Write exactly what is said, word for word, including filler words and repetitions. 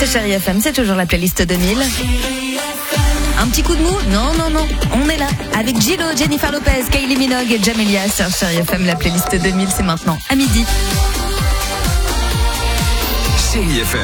C'est Chérie F M, c'est toujours la playlist deux mille. Un petit coup de mou? Non, non, non. On est là. Avec Gillo, Jennifer Lopez, Kylie Minogue et Jamelia sur Chérie F M. La playlist deux mille, c'est maintenant à midi. Chérie F M.